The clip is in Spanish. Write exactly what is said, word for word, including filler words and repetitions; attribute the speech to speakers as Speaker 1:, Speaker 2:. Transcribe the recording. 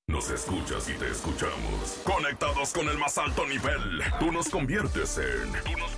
Speaker 1: Nos escuchas y te escuchamos. Conectados con el más alto nivel. Tú nos conviertes en... Tú nos